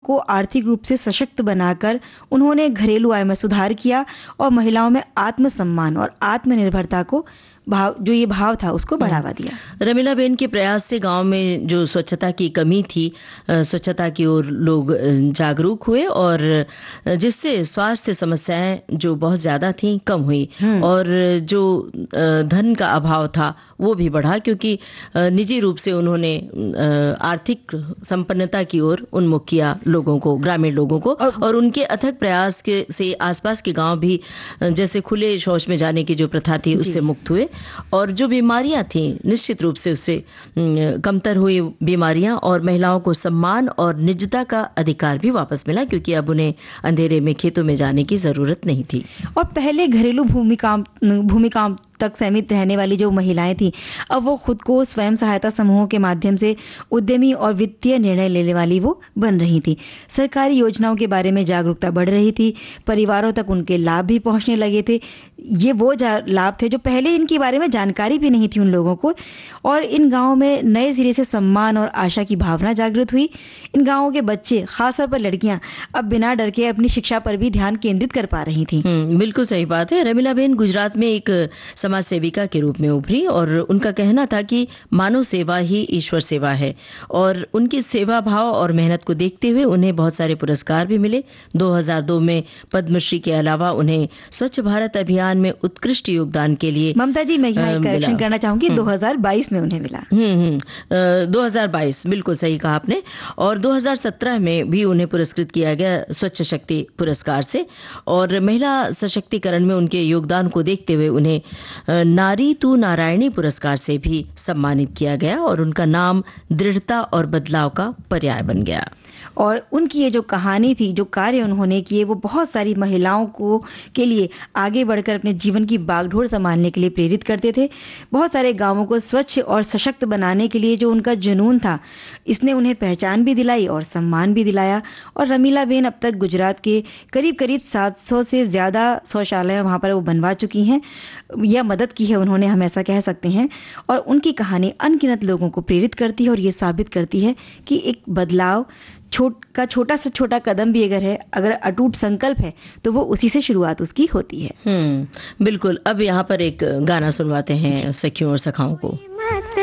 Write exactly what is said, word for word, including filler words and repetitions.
को आर्थिक रूप से सशक्त बनाकर उन्होंने घरेलू आय में सुधार किया और महिलाओं में आत्मसम्मान और आत्मनिर्भरता को भाव जो ये भाव था उसको बढ़ावा दिया। रमीलाबेन के प्रयास से गांव में जो स्वच्छता की कमी थी, स्वच्छता की ओर लोग जागरूक हुए और जिससे स्वास्थ्य समस्याएं जो बहुत ज्यादा थीं कम हुई और जो धन का अभाव था वो भी बढ़ा, क्योंकि निजी रूप से उन्होंने आर्थिक संपन्नता की ओर उन्मुख किया लोगों को, ग्रामीण लोगों को, और उनके अथक प्रयास के से आसपास के गांव भी जैसे खुले शौच में जाने की जो प्रथा थी उससे मुक्त हुए और जो बीमारियां थी निश्चित रूप से उससे कमतर हुई बीमारियां, और महिलाओं को सम्मान और निजता का अधिकार भी वापस मिला, क्योंकि अब उन्हें अंधेरे में खेतों में जाने की जरूरत नहीं थी। और पहले घरेलू भूमिका भूमिकाओं तक सीमित रहने वाली जो महिलाएं थी, अब वो खुद को स्वयं सहायता समूहों के माध्यम से उद्यमी और वित्तीय निर्णय लेने वाली वो बन रही थी। सरकारी योजनाओं के बारे में जागरूकता बढ़ रही थी, परिवारों तक उनके लाभ भी पहुंचने लगे थे। ये वो लाभ थे जो पहले इनके बारे में जानकारी भी नहीं थी उन लोगों को, और इन गांवों में नए सिरे से सम्मान और आशा की भावना जागृत हुई। इन गांवों के बच्चे, खासतौर पर लड़कियां, अब बिना डर के अपनी शिक्षा पर भी ध्यान केंद्रित कर पा रही थी। बिल्कुल सही बात है। रमीलाबेन गुजरात में एक समाज सेविका के रूप में उभरी और उनका कहना था कि मानव सेवा ही ईश्वर सेवा है, और उनकी सेवा भाव और मेहनत को देखते हुए उन्हें बहुत सारे पुरस्कार भी मिले। दो हज़ार दो में पद्मश्री के अलावा उन्हें स्वच्छ भारत अभियान में उत्कृष्ट योगदान के लिए, ममता जी मैं यहाँ करेक्शन करना चाहूंगी, दो हज़ार बाईस में उन्हें मिला। हम्म दो हज़ार बाईस, बिल्कुल सही कहा आपने। और दो हज़ार सत्रह में भी उन्हें पुरस्कृत किया गया स्वच्छ शक्ति पुरस्कार से, और महिला सशक्तिकरण में उनके योगदान को देखते हुए उन्हें नारी तू नारायणी पुरस्कार से भी सम्मानित किया गया, और उनका नाम दृढ़ता और बदलाव का पर्याय बन गया। और उनकी ये जो कहानी थी, जो कार्य उन्होंने किए, वो बहुत सारी महिलाओं को के लिए आगे बढ़कर अपने जीवन की बागडोर संभालने के लिए प्रेरित करते थे। बहुत सारे गांवों को स्वच्छ और सशक्त बनाने के लिए जो उनका जुनून था, इसने उन्हें पहचान भी दिलाई और सम्मान भी दिलाया। और रमीलाबेन अब तक गुजरात के करीब करीब सात सौ से ज्यादा शौचालय वहां पर वो बनवा चुकी हैं, या मदद की है उन्होंने, हम ऐसा कह सकते हैं। और उनकी कहानी अनगिनत लोगों को प्रेरित करती है और ये साबित करती है कि एक बदलाव छोट का छोटा से छोटा कदम भी अगर है, अगर अटूट संकल्प है, तो वो उसी से शुरुआत उसकी होती है। हम्म बिल्कुल। अब यहाँ पर एक गाना सुनवाते हैं सखियों और सखाओं को।